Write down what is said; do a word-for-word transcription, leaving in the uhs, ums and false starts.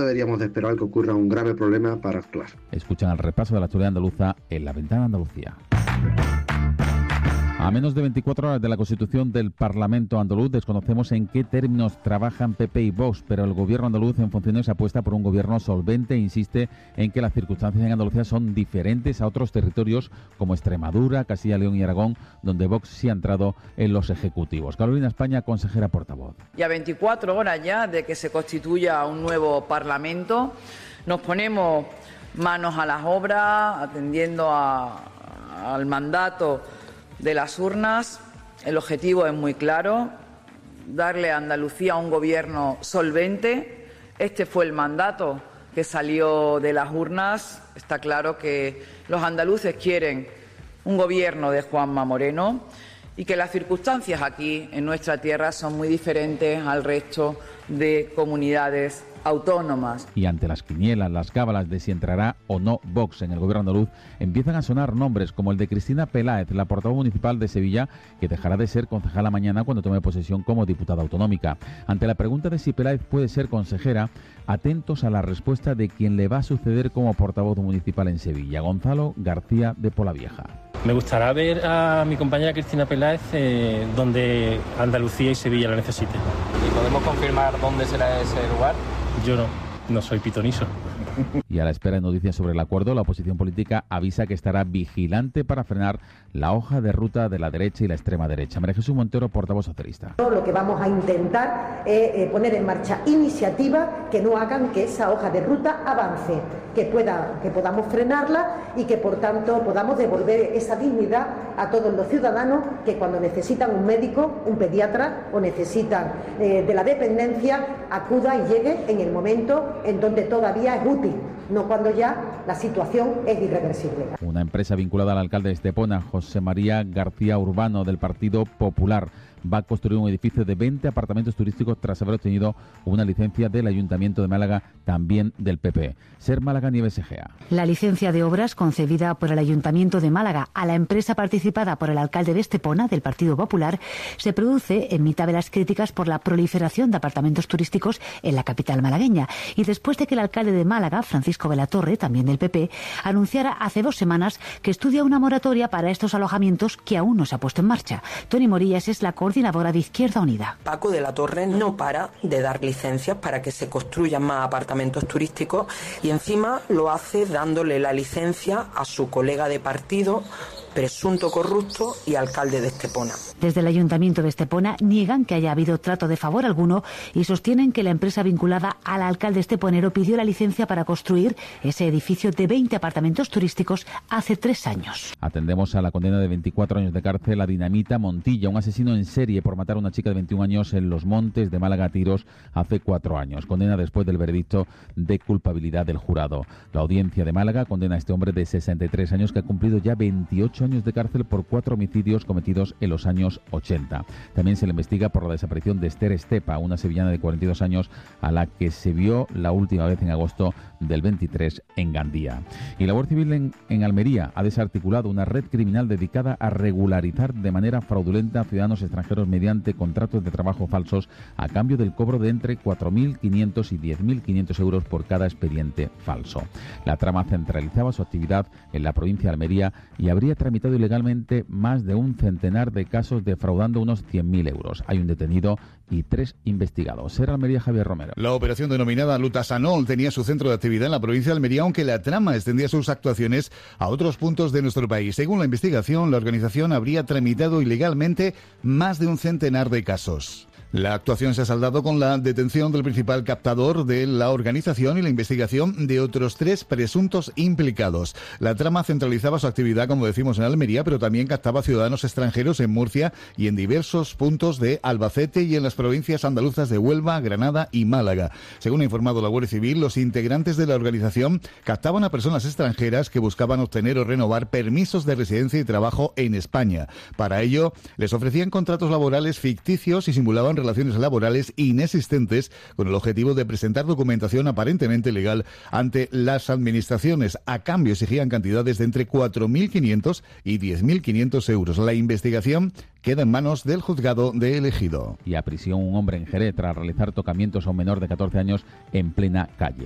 deberíamos de esperar que ocurra un grave problema para actuar. Escuchan el repaso de la actualidad andaluza en La Ventana de Andalucía. A menos de veinticuatro horas de la constitución del Parlamento andaluz, desconocemos en qué términos trabajan P P y Vox, pero el gobierno andaluz en funciones apuesta por un gobierno solvente e insiste en que las circunstancias en Andalucía son diferentes a otros territorios como Extremadura, Castilla, León y Aragón, donde Vox sí ha entrado en los ejecutivos. Carolina España, consejera portavoz. Y a veinticuatro horas ya de que se constituya un nuevo Parlamento, nos ponemos manos a las obras, atendiendo a, al mandato de las urnas. El objetivo es muy claro: darle a Andalucía un gobierno solvente. Este fue el mandato que salió de las urnas. Está claro que los andaluces quieren un gobierno de Juanma Moreno y que las circunstancias aquí en nuestra tierra son muy diferentes al resto de comunidades autónomas. Y ante las quinielas, las cábalas de si entrará o no Vox en el gobierno andaluz, empiezan a sonar nombres como el de Cristina Peláez, la portavoz municipal de Sevilla, que dejará de ser concejala mañana cuando tome posesión como diputada autonómica. Ante la pregunta de si Peláez puede ser consejera, atentos a la respuesta de quien le va a suceder como portavoz municipal en Sevilla, Gonzalo García de Polavieja. Me gustará ver a mi compañera Cristina Peláez eh, donde Andalucía y Sevilla la necesiten. ¿Y podemos confirmar dónde será ese lugar? Yo no, no soy pitoniso. Y a la espera de noticias sobre el acuerdo, la oposición política avisa que estará vigilante para frenar la hoja de ruta de la derecha y la extrema derecha. María Jesús Montero, portavoz socialista. Lo que vamos a intentar es eh, poner en marcha iniciativas que no hagan que esa hoja de ruta avance, que, pueda, que podamos frenarla y que por tanto podamos devolver esa dignidad a todos los ciudadanos que cuando necesitan un médico, un pediatra o necesitan eh, de la dependencia, acuda y llegue en el momento en donde todavía es útil, no cuando ya la situación es irreversible. Una empresa vinculada al alcalde de Estepona, José María García Urbano, del Partido Popular, va a construir un edificio de veinte apartamentos turísticos tras haber obtenido una licencia del Ayuntamiento de Málaga, también del P P. Ser Málaga Nieves Egea. La licencia de obras concedida por el Ayuntamiento de Málaga a la empresa participada por el alcalde de Estepona, del Partido Popular, se produce en mitad de las críticas por la proliferación de apartamentos turísticos en la capital malagueña y después de que el alcalde de Málaga, Francisco de la Torre, también del P P, anunciara hace dos semanas que estudia una moratoria para estos alojamientos que aún no se ha puesto en marcha. Toni Morillas es la coordinadora de Izquierda Unida. Paco de la Torre no para de dar licencias para que se construyan más apartamentos turísticos y encima lo hace dándole la licencia a su colega de partido, presunto corrupto y alcalde de Estepona. Desde el Ayuntamiento de Estepona niegan que haya habido trato de favor alguno y sostienen que la empresa vinculada al alcalde esteponero pidió la licencia para construir ese edificio de veinte apartamentos turísticos hace tres años. Atendemos a la condena de veinticuatro años de cárcel a Dinamita Montilla, un asesino en serie por matar a una chica de veintiún años en Los Montes de Málaga a tiros hace cuatro años. Condena después del veredicto de culpabilidad del jurado. La audiencia de Málaga condena a este hombre de sesenta y tres años que ha cumplido ya veintiocho años de cárcel por cuatro homicidios cometidos en los años ochenta. También se le investiga por la desaparición de Esther Estepa, una sevillana de cuarenta y dos años a la que se vio la última vez en agosto del veintitrés en Gandía. Y la Guardia Civil en, en Almería ha desarticulado una red criminal dedicada a regularizar de manera fraudulenta a ciudadanos extranjeros mediante contratos de trabajo falsos a cambio del cobro de entre cuatro mil quinientos y diez mil quinientos euros por cada expediente falso. La trama centralizaba su actividad en la provincia de Almería y habría tramitado ilegalmente más de un centenar de casos defraudando unos cien mil euros. Hay un detenido y tres investigados. Ser Almería, Javier Romero. La operación denominada Lutasanol tenía su centro de actividad en la provincia de Almería, aunque la trama extendía sus actuaciones a otros puntos de nuestro país. Según la investigación, la organización habría tramitado ilegalmente más de un centenar de casos. La actuación se ha saldado con la detención del principal captador de la organización y la investigación de otros tres presuntos implicados. La trama centralizaba su actividad, como decimos, en Almería, pero también captaba ciudadanos extranjeros en Murcia y en diversos puntos de Albacete y en las provincias andaluzas de Huelva, Granada y Málaga. Según ha informado la Guardia Civil, los integrantes de la organización captaban a personas extranjeras que buscaban obtener o renovar permisos de residencia y trabajo en España. Para ello, les ofrecían contratos laborales ficticios y simulaban relaciones laborales inexistentes con el objetivo de presentar documentación aparentemente legal ante las administraciones. A cambio exigían cantidades de entre cuatro mil quinientos y diez mil quinientos euros. La investigación queda en manos del juzgado de El Ejido. Y a prisión un hombre en Jerez tras realizar tocamientos a un menor de catorce años en plena calle.